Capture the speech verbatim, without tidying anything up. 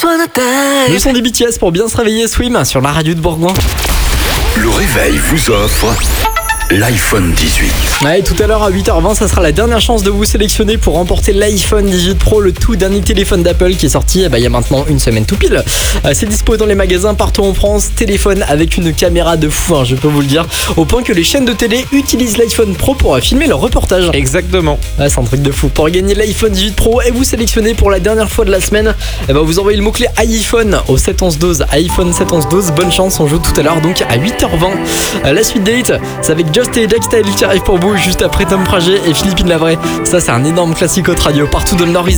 Le son des B T S pour bien se réveiller, Swim, sur la radio de Bourgoin. Le réveil vous offre l'iPhone dix-huit. Ouais, tout à l'heure à huit heures vingt, ça sera la dernière chance de vous sélectionner pour remporter l'iPhone dix-huit Pro, le tout dernier téléphone d'Apple qui est sorti eh ben, il y a maintenant une semaine tout pile. Euh, c'est dispo dans les magasins partout en France. Téléphone avec une caméra de fou, hein, je peux vous le dire, au point que les chaînes de télé utilisent l'iPhone Pro pour filmer leurs reportages. Exactement. Ouais, c'est un truc de fou. Pour gagner l'iPhone dix-huit Pro et vous sélectionner pour la dernière fois de la semaine, eh ben, vous envoyez le mot-clé iPhone au sept onze douze. iPhone sept onze douze. Bonne chance, on joue tout à l'heure donc à huit heures vingt. Euh, la suite des hits, c'est avec Just et Jack Style qui arrive pour vous juste après Tom Prager et Philippine Lavray. Ça, c'est un énorme classique haute radio partout dans le Nord.